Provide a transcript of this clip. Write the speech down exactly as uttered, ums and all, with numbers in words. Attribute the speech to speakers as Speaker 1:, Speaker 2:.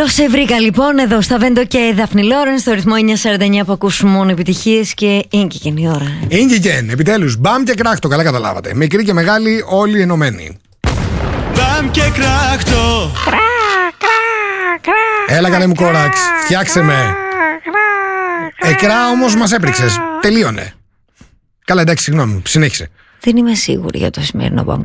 Speaker 1: Το σε βρήκα λοιπόν εδώ στα Βέντο και Δάφνη Λόρεν στο ρυθμό εννιακόσια σαράντα εννιά που ακούσουμε μόνο επιτυχίες και είναι και η ώρα.
Speaker 2: Είναι και γεν, επιτέλους. Μπαμ και κράχτο, καλά καταλάβατε. Μικρή και μεγάλη, όλοι ενωμένοι.
Speaker 3: Μπαμ και κράχτο.
Speaker 1: Κρά, κρά, κρά.
Speaker 2: Έλα καλέ μου κόραξ, φτιάξε με. Εκρά όμως μας έπριξες. Τελείωνε. Καλά, εντάξει, συγγνώμη, συνέχισε.
Speaker 1: Δεν είμαι σίγουρη για το σημερινό μπαμ